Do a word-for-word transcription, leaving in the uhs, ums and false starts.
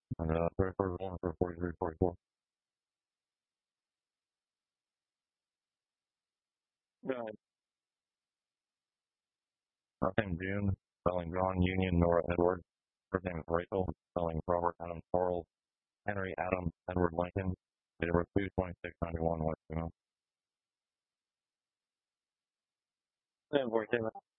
And uh, thirty-first one for forty-three forty-four. Yeah. Last name June, spelling John Union Nora Edward. First name is Rachel, spelling Robert Adam Charles Henry Adam Edward Lincoln. Date of birth two twenty-six ninety-one West Female. Yeah, boy,